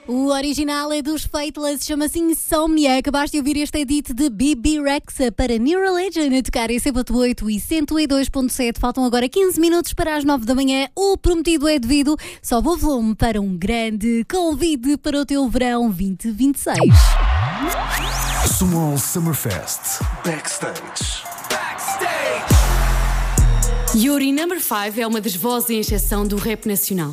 O original é dos Fateless, chama-se Insomnia. Acabaste de ouvir este edit de Bibi Rexha para Neuralegen a tocar em 108 e 102.7. Faltam agora 15 minutos para as 9 da manhã. O prometido é devido. Sobe o volume para um grande convite para o teu verão 2026. Small Summer Fest. Backstage. Yuri No. 5 é uma das vozes em exceção do rap nacional.